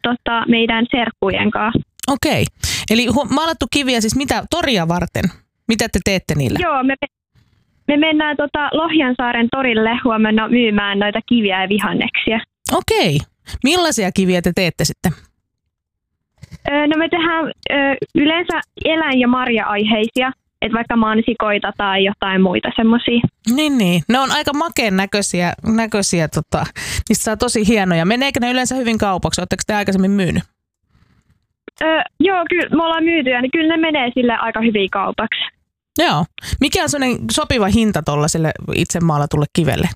meidän serkkujen kanssa. Okei. Eli maalattu kiviä siis mitä toria varten? Mitä te teette niillä? Joo, me mennään Lohjansaaren torille huomenna myymään noita kiviä ja vihanneksia. Okei. Millaisia kiviä te teette sitten? No me tehdään yleensä eläin- ja marja-aiheisia, että vaikka mansikoita tai jotain muita semmoisia. Niin. Ne on aika makeen näköisiä niistä saa tosi hienoja. Meneekö ne yleensä hyvin kaupaksi? Oletteko te aikaisemmin myynyt? Joo, kyllä me ollaan myytyjä, niin kyllä ne menee sille aika hyvin kaupaksi. Joo. Mikä on sellainen sopiva hinta tuollaiselle itse maalatulle kivelle?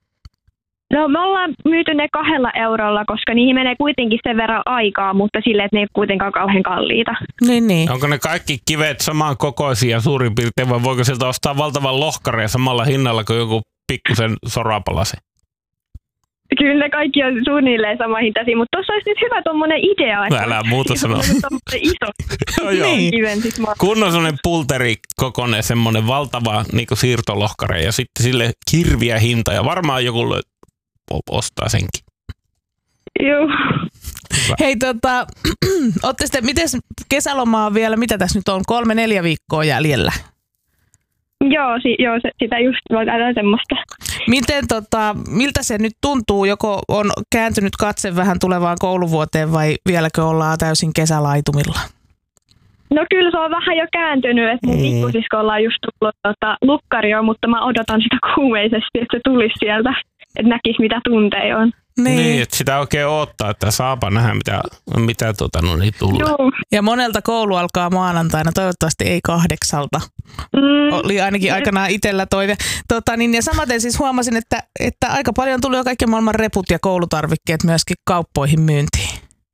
No me ollaan myyty ne 2 eurolla, koska niihin menee kuitenkin sen verran aikaa, mutta silleen, että ne ei kuitenkaan kauhean kalliita. Niin. Onko ne kaikki kivet saman kokoisia suurin piirtein vai voiko sieltä ostaa valtavan lohkareen samalla hinnalla kuin joku pikkusen sorapalase? Kyllä ne kaikki on suunnilleen sama hintaisia, mutta tuossa olisi nyt hyvä tommonen idea. No älä muuta sanoa. Iso Joo. kiven sit Kun on semmoinen pulterikokoinen semmoinen valtava niin siirtolohkare ja sitten sille hirviä hinta ja varmaan joku ostaa senkin. Joo. Hei ootte sitten, mites kesälomaa vielä, mitä tässä nyt on, 3-4 viikkoa jäljellä? Joo, sitä just jotain semmoista. Miten miltä se nyt tuntuu, joko on kääntynyt katse vähän tulevaan kouluvuoteen vai vieläkö ollaan täysin kesälaitumilla? No kyllä se on vähän jo kääntynyt, että mun pikkusiskolla on just tullut lukkario, mutta mä odotan sitä kuumeisesti, että se tulisi sieltä, että näkisi mitä tunteja on. Niin, että sitä oikein odottaa, että saapa nähdä mitä tulee. Joo. Ja monelta koulu alkaa maanantaina, toivottavasti ei 8. Oli ainakin aikanaan itsellä toive. Ja samaten siis huomasin, että aika paljon tuli jo kaikki maailman reput ja koulutarvikkeet myöskin kauppoihin myyntiin.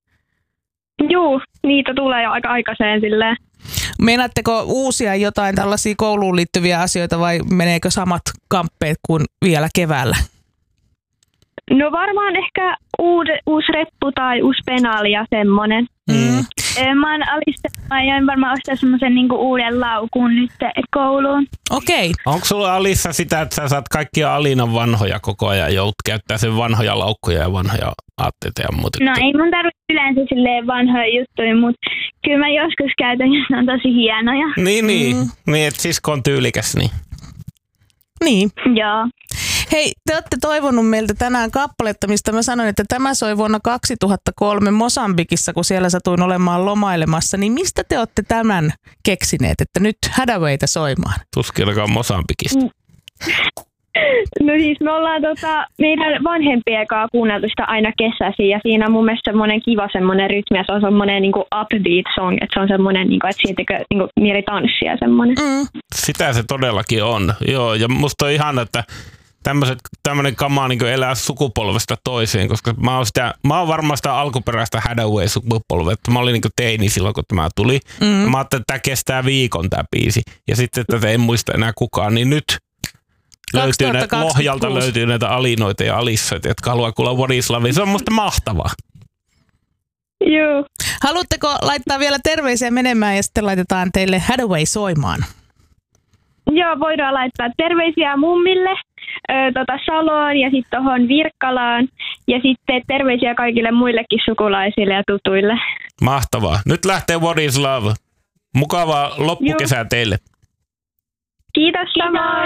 Joo, niitä tulee jo aika aikaiseen silleen. Meinaatteko uusia jotain tällaisia kouluun liittyviä asioita vai meneekö samat kamppeet kuin vielä keväällä? No varmaan ehkä uusi reppu tai uusi penaali ja semmonen. Mä oon aion varmaan ostaa semmoisen niinku uuden laukun nyt kouluun. Okei. Onko sulla Alissa sitä, että sä saat kaikkia Alinan vanhoja koko ajan, joudut käyttää sen vanhoja laukkuja ja vanhoja aatteita ja muuta? No ei mun tarvitse yleensä silleen vanhoja juttuja, mutta kyllä mä joskus käytän, jos ne on tosi hienoja. Niin, että sisko on tyylikäs, niin. Niin. Joo. Hei, te olette toivonut meiltä tänään kappaletta, mistä mä sanoin, että tämä soi vuonna 2003 Mosambikissa, kun siellä satuin olemaan lomailemassa. Niin mistä te olette tämän keksineet, että nyt Hadawayta soimaan? Tuskin alkaa Mosambikista. No siis me ollaan meidän vanhempien kanssa kuunneltu sitä aina kesäisin ja siinä on mun mielestä semmoinen kiva semmoinen rytmi ja se on semmoinen niinku upbeat song, että se on semmoinen, niinku, että siitä tekee niinku mieli tanssia semmoinen. Sitä se todellakin on, joo, ja musta on ihana, että tämmöinen kama niin elää sukupolvesta toiseen, koska mä oon varmaan sitä alkuperäistä Hadaway-sukupolvea, että mä olin niin teini silloin, kun tämä tuli. Mä ajattelin, että tämä kestää viikon tämä biisi, ja sitten tätä en muista enää kukaan, niin nyt Lohjalta löytyy näitä Alinoita ja Alissoita, jotka haluaa kuulla What is Love. Se on musta mahtavaa. Joo. Haluatteko laittaa vielä terveisiä menemään ja sitten laitetaan teille Hadaway soimaan? Joo, voidaan laittaa terveisiä mummille, Saloon ja sitten tuohon Virkkalaan ja sitten terveisiä kaikille muillekin sukulaisille ja tutuille. Mahtavaa. Nyt lähtee What is Love. Mukavaa loppukesää teille. Kiitos samoin.